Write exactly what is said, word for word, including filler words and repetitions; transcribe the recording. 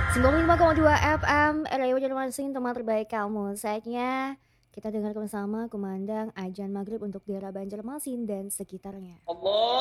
sembilan puluh lima koma dua F M, Radio Banjarmasin, teman terbaik kamu. Saatnya kita dengarkan bersama kumandang azan maghrib untuk daerah Banjarmasin dan sekitarnya. Allah